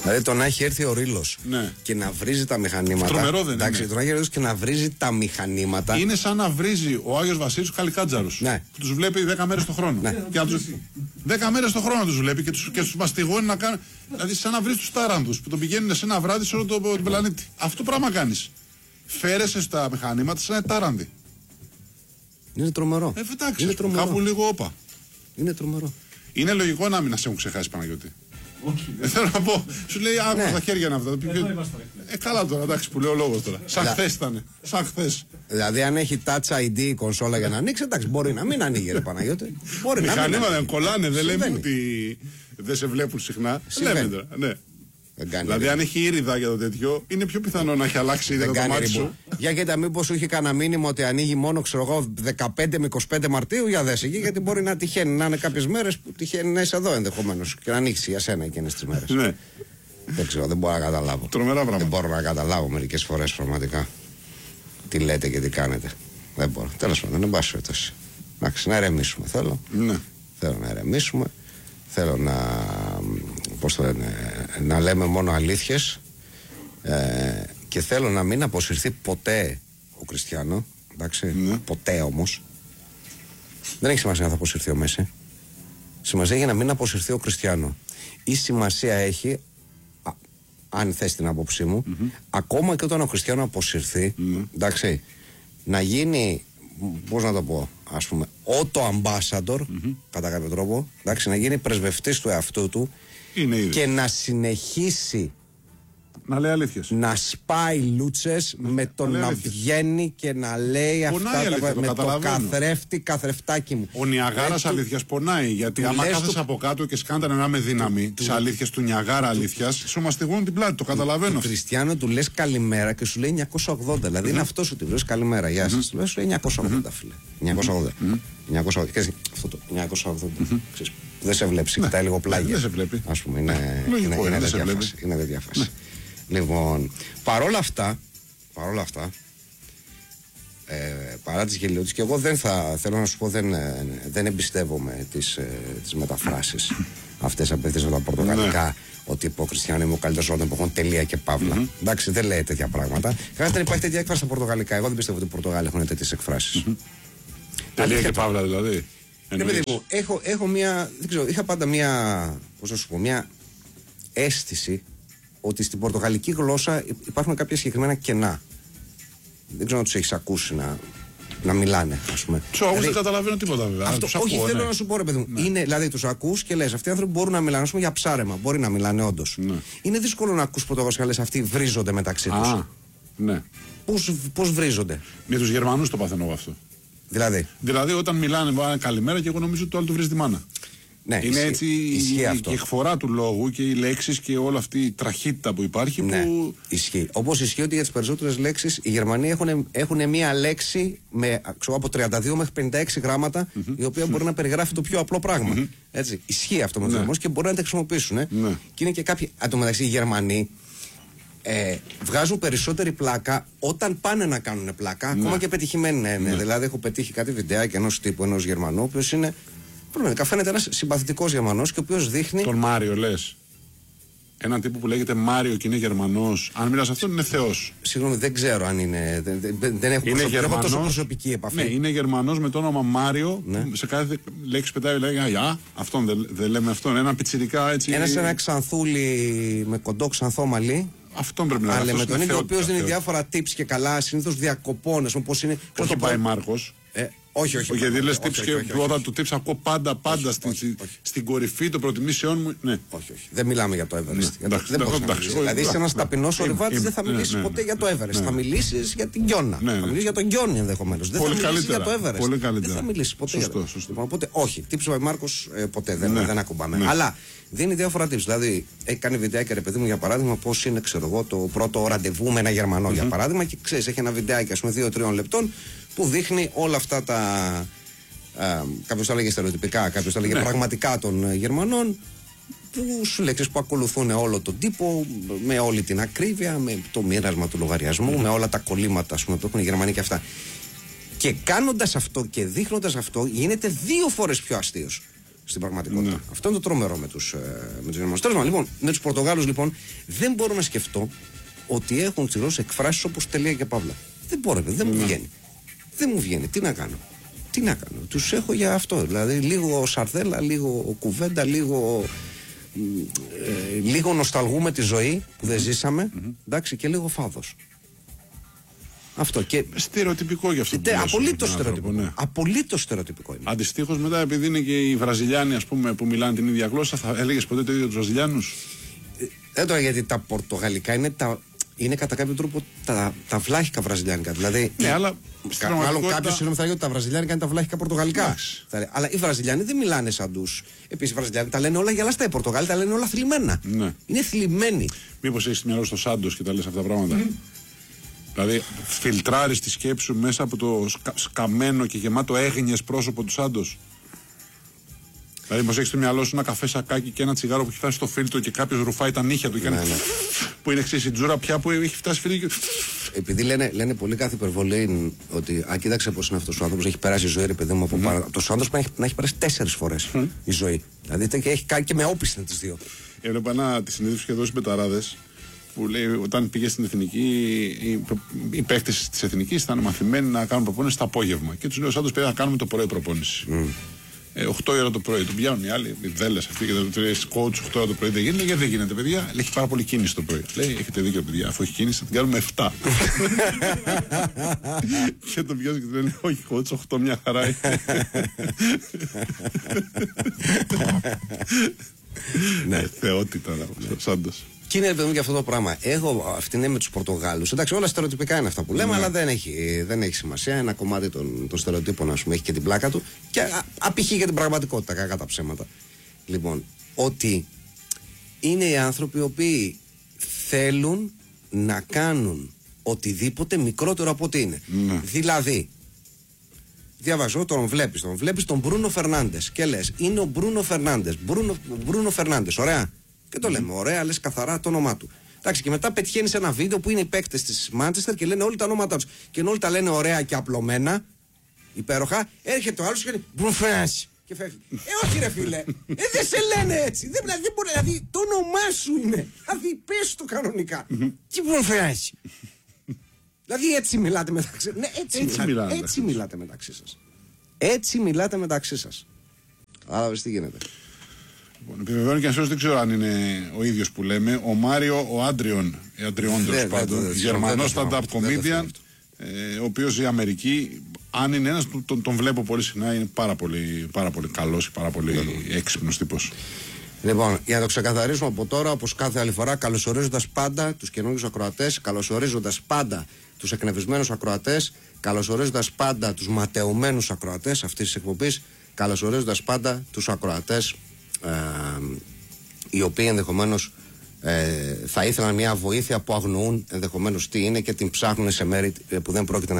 Δηλαδή το να έχει έρθει ο Ρήλος και να βρίζει τα μηχανήματα. Τρομερό δεν είναι. Το να έχει έρθει και να βρίζει τα μηχανήματα. Είναι σαν να βρίζει ο Άγιος Βασίλης Καλικάτζαρους. Ναι. Που τους βλέπει 10 μέρες το χρόνο. Ναι. 10 μέρες το χρόνο τους βλέπει και τους μαστιγώνει να κάνουν. Δηλαδή σαν να βρει τους τάρανδους που τον πηγαίνουν σε ένα βράδυ σε όλο τον πλανήτη. Αυτό πράγμα κάνεις. Φέρεσαι στα μηχανήματα σαν τάρανδοι. Είναι τρομερό. Εντάξει, είναι τρομερό. Κάπου λίγο όπα. Είναι τρομερό. Είναι λογικό να μην σε έχουν ξεχάσει, Παναγιώτη. Όχι. Θέλω να πω, σου λέει άκουσα τα χέρια να αυτά. Καλά τώρα, εντάξει που λέω λόγος τώρα. Σαν χθες ήταν. Σαν χθες. Δηλαδή, αν έχει Touch ID η κονσόλα για να ανοίξει, εντάξει, μπορεί να μην ανοίγει, ρε Παναγιώτη. Μηχανήματα κολλάνε, δεν λέμε ότι δεν σε βλέπουν συχνά. Λέμε τώρα, ναι. Δηλαδή, αν έχει ήριδα για το τέτοιο, είναι πιο πιθανό να έχει αλλάξει το μάτι σου. Για κοίτα, μήπως σου είχε κανένα μήνυμα ότι ανοίγει μόνο, ξέρω εγώ, 15 με 25 Μαρτίου, για δες εκεί, γιατί μπορεί να τυχαίνει να είναι κάποιες μέρες που τυχαίνει να είσαι εδώ ενδεχομένως και να ανοίξει για σένα εκείνες τις μέρες. Ναι. Δεν ξέρω, δεν μπορώ να καταλάβω. Τρομερά πράγματα. Δεν μπορώ να καταλάβω μερικές φορές πραγματικά τι λέτε και τι κάνετε. Δεν μπορώ. Τέλος πάντων, δεν πάση περιπτώσει. Εντάξει, να ηρεμήσουμε θέλω. Ναι. Θέλω να ηρεμήσουμε. Θέλω να λέμε μόνο αλήθειες και θέλω να μην αποσυρθεί ποτέ ο Κριστιάνο, εντάξει, ποτέ όμως. Δεν έχει σημασία να θα αποσυρθεί ο Μέση. Σημασία έχει να μην αποσυρθεί ο Κριστιάνο. Η σημασία έχει, αν θες την άποψή μου, ακόμα και όταν ο Κριστιάνο αποσυρθεί, εντάξει, να γίνει, πώς να το πω, ας πούμε, auto-ambassador, κατά κάποιο τρόπο, εντάξει, να γίνει πρεσβευτής του εαυτού του και να συνεχίσει να λέει αλήθειες. Να σπάει λούτσες με το να βγαίνει και να λέει πονάει αυτά με το καθρεφτάκι μου. Ο Νιαγάρας αλήθειας πονάει, γιατί άμα κάθεσαι από κάτω και σκάνταν να με δύναμη τις αλήθειες του Νιαγάρα αλήθειας, σου μαστιγώνουν την πλάτη, το καταλαβαίνω. Του Κριστιάνο του λες καλημέρα και σου λέει 980. Δηλαδή είναι αυτό σου τη λες καλημέρα, γεια σας. Του λες 980, φίλε. 980. Και αυτό το 980. Δεν σε βλέπει, κοιτάει λίγο πλάγια. Δεν σε βλέπει. Ας πούμε, είναι τέτοια φάση. Λοιπόν, παρόλα αυτά, παρά τις γελιότητες, και εγώ δεν θα, θέλω να σου πω, δεν εμπιστεύομαι τις μεταφράσεις αυτές απευθείας τα πορτογαλικά, ότι είπε ο Κριστιάνο είμαι ο καλύτερος όλων των εποχών, τελεία και παύλα. Εντάξει, δεν λέει τέτοια πράγματα. Δεν υπάρχει τέτοια έκφραση στα πορτογαλικά. Εγώ δεν πιστεύω ότι οι Πορτογάλοι έχουν τέτοιες εκφράσεις. Τελεία και παύλα δηλαδή. Ναι, παιδί μου, έχω μια, δεν ξέρω, είχα πάντα μια, πώς να σου πω, μια αίσθηση ότι στην πορτογαλική γλώσσα υπάρχουν κάποια συγκεκριμένα κενά. Δεν ξέρω αν τους έχεις ακούσει να μιλάνε, ας πούμε. Τους ακούς, δεν καταλαβαίνω τίποτα βέβαια. Όχι, θέλω να σου πω, ρε παιδί μου. Είναι, δηλαδή, τους ακούς και λες, αυτοί οι άνθρωποι μπορούν να μιλάνε, ας πούμε, για ψάρεμα. Μπορεί να μιλάνε όντως. Είναι δύσκολο να ακούς πορτογαλικά, αυτοί βρίζονται μεταξύ τους. Ναι. Πώς βρίζονται? Με τους Γερμανούς το παθαίνω αυτό. Δηλαδή, όταν μιλάνε καλημέρα και εγώ νομίζω ότι το άλλο του βρίζει τη μάνα. Ναι, είναι έτσι η εκφορά του λόγου και οι λέξεις και όλη αυτή η τραχύτητα που υπάρχει. Ναι, που... ισχύει. Όπως ισχύει ότι για τις περισσότερες λέξεις οι Γερμανοί έχουν μία λέξη με από 32 μέχρι 56 γράμματα, η οποία μπορεί να περιγράφει το πιο απλό πράγμα. Έτσι, ισχύει αυτό με τους Γερμανούς και μπορεί να τα χρησιμοποιήσουν. Και είναι και κάποιοι, εν τω μεταξύ, οι Γερμανοί βγάζουν περισσότερη πλάκα όταν πάνε να κάνουν πλάκα, ακόμα και πετυχημένοι. Δηλαδή, έχω πετύχει κάτι βιντεάκι ενός τύπου, ενός Γερμανού, ο οποίος είναι. Πραγματικά φαίνεται ένας συμπαθητικός Γερμανός και ο οποίος δείχνει. Τον Μάριο λες? Έναν τύπο που λέγεται Μάριο και είναι Γερμανός. Αν μιλάς αυτόν είναι θεός. Συγγνώμη, δεν ξέρω αν είναι. Δεν έχω τόσο προσωπική επαφή. Ναι, είναι Γερμανός με το όνομα Μάριο. Ναι. Σε κάθε λέξη πετάει λέγει αυτόν δεν λέμε αυτόν. Ένα πιτσιρικά έτσι. Ένα ξανθούλι με κοντό ξανθό μαλί. Αυτόν πρέπει να είναι. Με τον ίδιο ο οποίος δίνει διάφορα tips και καλά, συνήθως διακοπών. Πώς είναι. Όχι πάει Μάρκος. Όχι. Γιατί λες tips και όταν του tips ακούω πάντα στην κορυφή των προτιμήσεων μου. Ναι. Όχι. Δεν μιλάμε για το Everest. Δηλαδή είσαι ένας ταπεινός ορειβάτης, δεν θα μιλήσεις ποτέ για το Everest. Θα μιλήσεις για την Γιώνα. Θα μιλήσεις για τον Γιόνι ενδεχομένως. Δεν θα μιλήσεις για το Everest. Δεν θα μιλήσεις ποτέ για το Everest. Οπότε όχι. Tips by Μάρκος ποτέ δεν ακουμπάμε. Αλλά δίνει διάφορα tips. Δηλαδή έχει κάνει βιντεάκι, ρε παιδί μου, για παράδειγμα, πώς είναι, ξέρω εγώ, το πρώτο ραντεβού με ένα Γερμανό, για παράδειγμα, και ξέρεις, έχει ένα βιντεάκι, ας πούμε, 2-3 λεπτών που δείχνει όλα αυτά τα. Κάποιος το έλεγε στερεοτυπικά, κάποιος το έλεγε πραγματικά των Γερμανών, που σου λέξεις που ακολουθούν όλο τον τύπο, με όλη την ακρίβεια, με το μοίρασμα του λογαριασμού, με όλα τα κολλήματα, ας πούμε, που έχουν οι Γερμανοί και αυτά. Και κάνοντας αυτό και δείχνοντας αυτό, γίνεται 2 φορές πιο αστείος. στην πραγματικότητα. Ναι. Αυτό είναι το τρομερό με τους Γερμανούς. Λοιπόν, με τους Πορτογάλους λοιπόν δεν μπορώ να σκεφτώ ότι έχουν τσιρώσει εκφράσεις όπως τελεία και παύλα. Δεν μπορώ, δεν μου βγαίνει. Δεν μου βγαίνει. Τι να κάνω. Τους έχω για αυτό. Δηλαδή λίγο σαρδέλα, λίγο κουβέντα, λίγο νοσταλγούμε τη ζωή που δεν ζήσαμε, εντάξει, και λίγο φάδος. Αυτό. Και στερεοτυπικό για αυτό που απολύτως στερεοτυπικό. Ναι. Απολύτως στερεοτυπικό είναι. Αντιστοίχως μετά, επειδή είναι και οι Βραζιλιάνοι, ας πούμε, που μιλάνε την ίδια γλώσσα, θα έλεγες ποτέ το ίδιο τους Βραζιλιάνους? Δεν τώρα, γιατί τα πορτογαλικά είναι κατά κάποιο τρόπο τα βλάχικα βραζιλιάνικα. Δηλαδή, ναι, αλλά μάλλον κάποιος θα λέει ότι τα βραζιλιάνικα είναι τα βλάχικα πορτογαλικά. Αλλά οι Βραζιλιάνοι δεν μιλάνε σαν τους. Επίσης οι Βραζιλιάνοι τα λένε όλα γελαστά. Οι Πορτογάλοι τα λένε όλα θλιμμένα. Ναι. Είναι θλιμμένοι. Μήπως έχεις μυαλό στο Σάντος και τα λες αυτά τα πράγματα? Δηλαδή, φιλτράρεις τη σκέψη σου μέσα από το σκαμμένο και γεμάτο έγνοιες πρόσωπο του Σάντος. Δηλαδή, μήπως έχεις στο μυαλό σου ένα καφέ σακάκι και ένα τσιγάρο που έχει φτάσει στο φίλτρο και κάποιος ρουφάει τα νύχια του. Ναι. Που είναι εξής η τζούρα πια που έχει φτάσει φίλτρο. Επειδή λένε πολύ κάθε υπερβολή ότι κοίταξε πώς είναι αυτός ο άνθρωπος, έχει περάσει η ζωή, ρε παιδί μου, από πάνω. Το Σάντος να έχει περάσει 4 φορές η ζωή. Δηλαδή, έχει κάνει και με όπισθεν τις 2. Έβλεπα τη συνέντευξη και εδώ στους Μπεταράδες, που λέει όταν πήγε στην Εθνική, οι παίκτες της Εθνικής ήταν μαθημένοι να κάνουν προπόνηση το απόγευμα. Και τους λέει ο Σάντος πρέπει να κάνουμε το πρωί προπόνηση. 8 ώρα το πρωί. Του πηγαίνουν οι άλλοι, οι δέλες αυτοί και το λέει coach 8 ώρα το πρωί δεν γίνεται. Γιατί δεν γίνεται, παιδιά? Έχει πάρα πολύ κίνηση το πρωί. Λέει, έχετε δίκιο, παιδιά. Αφού έχει κίνηση, θα την κάνουμε 7. Και το πιάζει και του λένε, όχι, coach 8 μια χαρά είναι. Ναι, θεότητα ο Σάντος. Και είναι παιδί μου για αυτό το πράγμα. Αυτή είναι με τους Πορτογάλους. Εντάξει, όλα στερεοτυπικά είναι αυτά που λέμε, αλλά δεν έχει σημασία. Ένα κομμάτι των στερεοτύπων, ας πούμε, έχει και την πλάκα του και απηχεί και την πραγματικότητα, κακά τα ψέματα. Λοιπόν, ότι είναι οι άνθρωποι οι οποίοι θέλουν να κάνουν οτιδήποτε μικρότερο από ό,τι είναι. Δηλαδή, διαβάζω, τον βλέπεις τον Μπρούνο Φερνάντες και λες, είναι ο Μπρούνο Φερνάντες. Μπρούνο Φερνάντες, ωραία. Και το λέμε, ωραία, λες καθαρά το όνομά του. Εντάξει, και μετά πετυχαίνεις ένα βίντεο που είναι οι παίκτες της Μάντσεστερ και λένε όλοι τα ονόματά τους. Και ενώ όλοι τα λένε ωραία και απλωμένα, υπέροχα, έρχεται ο άλλος και λέει Μπρουνφράνς και φεύγει. Όχι, ρε φίλε, δεν σε λένε έτσι. Δεν μπορεί, δηλαδή το όνομά σου είναι. Δηλαδή πες το κανονικά. Τι Μπρουνφράνς. Δηλαδή έτσι μιλάτε μεταξύ σας. Ναι, έτσι μιλάτε μεταξύ σας. Έτσι μιλάτε μεταξύ σας. Κατάλαβες τι γίνεται. Λοιπόν, επιβεβαιώνει και ασφαλώς δεν ξέρω αν είναι ο ίδιος που λέμε. Ο Μάριο, ο Άντριον τέλος πάντων, Γερμανός stand-up comedian, ο οποίος η Αμερική, αν είναι ένας, τον βλέπω πολύ συχνά, είναι πάρα πολύ καλός, πάρα πολύ έξυπνος τύπος. Λοιπόν, για να το ξεκαθαρίσουμε από τώρα, όπως κάθε άλλη φορά, καλωσορίζοντας πάντα τους καινούριους ακροατές, καλωσορίζοντας πάντα τους εκνευρισμένους ακροατές, καλωσορίζοντας πάντα τους ματαιωμένους ακροατές αυτής της εκπομπής, καλωσορίζοντας πάντα τους ακροατές οι οποίοι ενδεχομένως θα ήθελαν μια βοήθεια που αγνοούν ενδεχομένως τι είναι και την ψάχνουν σε μέρη που δεν πρόκειται να